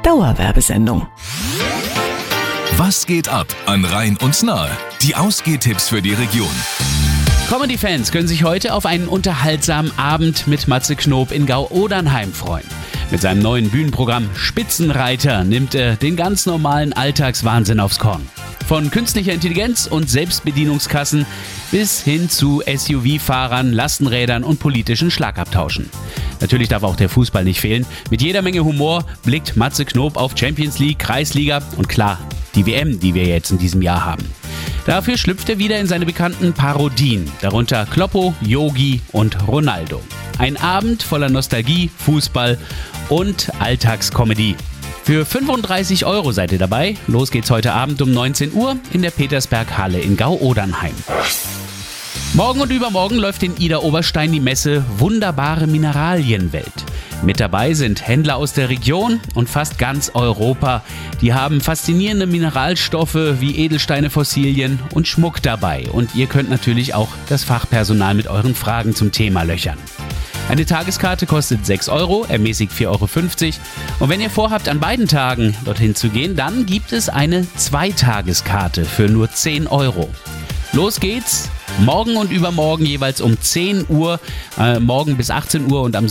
Dauerwerbesendung. Was geht ab an Rhein und Nahe? Die Ausgehtipps für die Region. Comedy-Fans können sich heute auf einen unterhaltsamen Abend mit Matze Knob in Gau-Odernheim freuen. Mit seinem neuen Bühnenprogramm Spitzenreiter nimmt er den ganz normalen Alltagswahnsinn aufs Korn. Von künstlicher Intelligenz und Selbstbedienungskassen bis hin zu SUV-Fahrern, Lastenrädern und politischen Schlagabtauschen. Natürlich darf auch der Fußball nicht fehlen. Mit jeder Menge Humor blickt Matze Knob auf Champions League, Kreisliga und klar, die WM, die wir jetzt in diesem Jahr haben. Dafür schlüpft er wieder in seine bekannten Parodien, darunter Kloppo, Yogi und Ronaldo. Ein Abend voller Nostalgie, Fußball und Alltagskomödie. Für 35 € seid ihr dabei. Los geht's heute Abend um 19 Uhr in der Petersberg-Halle in Gau-Odernheim. Morgen und übermorgen läuft in Idar-Oberstein die Messe Wunderbare Mineralienwelt. Mit dabei sind Händler aus der Region und fast ganz Europa. Die haben faszinierende Mineralstoffe wie Edelsteine, Fossilien und Schmuck dabei. Und ihr könnt natürlich auch das Fachpersonal mit euren Fragen zum Thema löchern. Eine Tageskarte kostet 6 €, ermäßigt 4,50 €. Und wenn ihr vorhabt, an beiden Tagen dorthin zu gehen, dann gibt es eine Zweitageskarte für nur 10 €. Los geht's! Morgen und übermorgen jeweils um 10 Uhr, morgen bis 18 Uhr und am